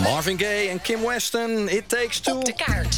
Marvin Gaye en Kim Weston, It Takes Two. Op de kaart.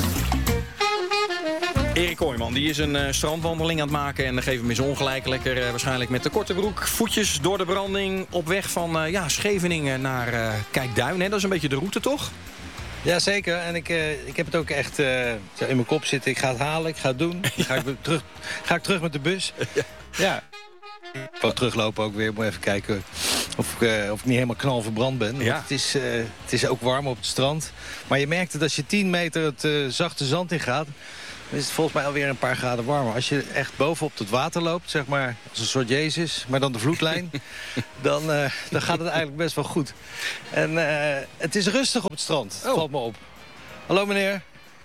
Erik Kooijman, die is een strandwandeling aan het maken. En dan geven we hem eens ongelijk. Lekker waarschijnlijk met de korte broek. Voetjes door de branding. Op weg van Scheveningen naar Kijkduin. Hè? Dat is een beetje de route, toch? Jazeker. En ik heb het ook echt in mijn kop zitten. Ik ga het halen, ik ga het doen. Dan ga ik terug met de bus. Ja. Ik wou teruglopen ook weer. Moet even kijken of ik niet helemaal knalverbrand ben. Ja. Het is ook warm op het strand. Maar je merkt dat als je 10 meter het zachte zand in gaat, dan is het volgens mij alweer een paar graden warmer. Als je echt bovenop het water loopt, zeg maar als een soort Jezus, maar dan de vloedlijn, dan gaat het eigenlijk best wel goed. En het is rustig op het strand, valt me op. Hallo meneer.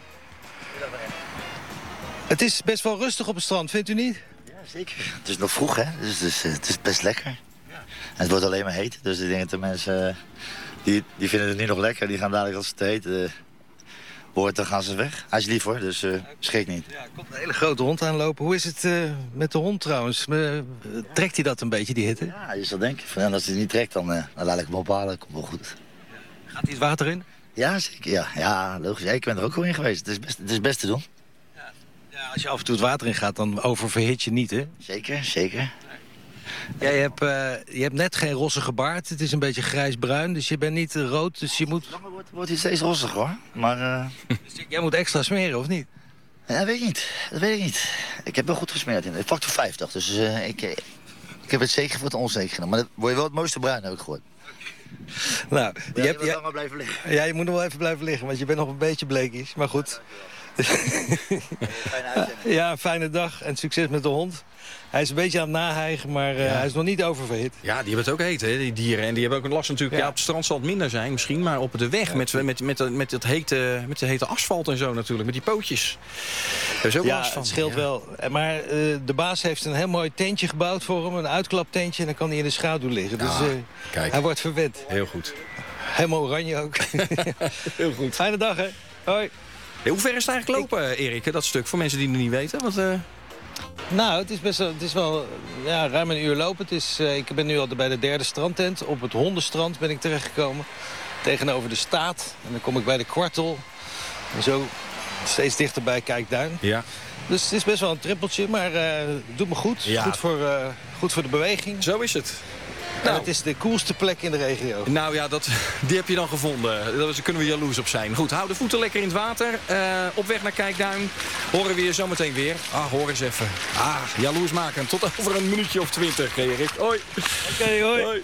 Het is best wel rustig op het strand, vindt u niet? Zeker. Het is nog vroeg, hè? Dus het is best lekker. Ja. En het wordt alleen maar heet. Dus ik denk dat de mensen die vinden het nu nog lekker. Die gaan dadelijk als het heet wordt, dan gaan ze weg. Hij is lief hoor, dus schrik niet. Ja, er komt een hele grote hond aanlopen. Hoe is het met de hond trouwens? Trekt hij dat een beetje, die hitte? Ja, je zal denken. En als hij het niet trekt, dan laat ik hem ophalen. Komt wel goed. Gaat hij het water in? Ja, zeker. Ja, logisch. Ja, ik ben er ook wel in geweest. Het is best te doen. Ja, als je af en toe het water in gaat, dan oververhit je niet, hè? Zeker. Jij hebt net geen rossige baard. Het is een beetje grijsbruin, dus je bent niet rood. Dus je moet... Wordt hij steeds rossig, hoor. Maar... Dus jij moet extra smeren, of niet? Ja, dat weet ik niet. Ik heb wel goed gesmeerd. Factor 50, dus ik heb het zeker voor het onzeker gedaan. Maar dan word je wel het mooiste bruin, heb ik gehoord. Nou, je hebt langer blijven liggen. Ja, je moet nog wel even blijven liggen, want je bent nog een beetje bleekjes. Maar goed. Fijne uitzending. Ja, een fijne dag en succes met de hond. Hij is een beetje aan het nahijgen, maar hij is nog niet oververhit. Ja, die hebben het ook heet, hè, die dieren. En die hebben ook een last natuurlijk. Ja, op het strand zal het minder zijn misschien. Maar op de weg met het hete asfalt en zo natuurlijk. Met die pootjes. Daar is ook last van. Het scheelt wel. Maar de baas heeft een heel mooi tentje gebouwd voor hem. Een uitklaptentje. En dan kan hij in de schaduw liggen. Dus kijk. Hij wordt verwend. Heel goed. Helemaal oranje ook. Heel goed. Fijne dag, hè. Hoi. Hey, hoe ver is het eigenlijk lopen, Erik, dat stuk? Voor mensen die het niet weten. Nou, het is wel ruim een uur lopen. Ik ben nu al bij de derde strandtent. Op het hondenstrand ben ik terechtgekomen. Tegenover de Staat. En dan kom ik bij de Kwartel. En zo steeds dichterbij Kijkduin. Ja. Dus het is best wel een trippeltje, maar het doet me goed. Ja. Goed voor de beweging. Zo is het. En het is de coolste plek in de regio. Nou ja, die heb je dan gevonden. Daar kunnen we jaloers op zijn. Goed, hou de voeten lekker in het water. Op weg naar Kijkduin. Horen we je zometeen weer. Hoor eens even. Jaloers maken. Tot over een minuutje of 20, Erik. Hoi. Oké, hoi.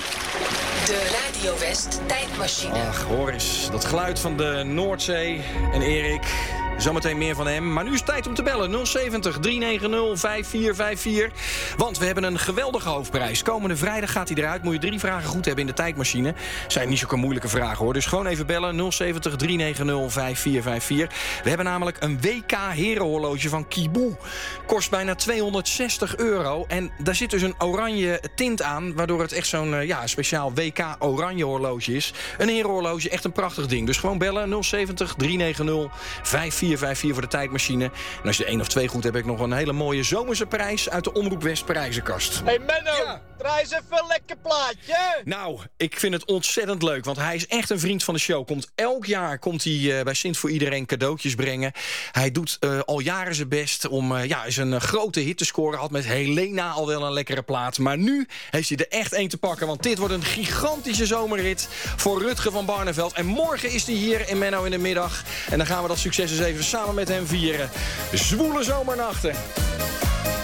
De Radio West tijdmachine. Ach, hoor eens. Dat geluid van de Noordzee. En Erik, zometeen meer van hem. Maar nu is het tijd om te bellen. 070 390 5454. Want we hebben een geweldige hoofdprijs. Komende vrijdag gaat hij eruit. Moet je 3 vragen goed hebben in de tijdmachine. Zijn niet zulke moeilijke vragen, hoor. Dus gewoon even bellen. 070 390 5454. We hebben namelijk een WK herenhorloge van Kiboe. Kost bijna €260. En daar zit dus een oranje tint aan, waardoor het echt zo'n speciaal WK oranje horloge is. Een herenhorloge, echt een prachtig ding. Dus gewoon bellen. 070 390 5454 voor de tijdmachine. En als je er 1 of 2 goed hebt, heb ik nog een hele mooie zomerse prijs uit de Omroep West prijzenkast. Hey Menno, draai eens even een lekker plaatje. Nou, ik vind het ontzettend leuk, want hij is echt een vriend van de show. Elk jaar komt hij bij Sint voor iedereen cadeautjes brengen. Hij doet al jaren zijn best om eens een grote hit te scoren. Had met Helena al wel een lekkere plaat. Maar nu heeft hij er echt één te pakken, want dit wordt een gigantische zomerhit voor Rutger van Barneveld. En morgen is hij hier in Menno in de middag. En dan gaan we dat succes eens even samen met hem vieren. Zwoele zomernachten.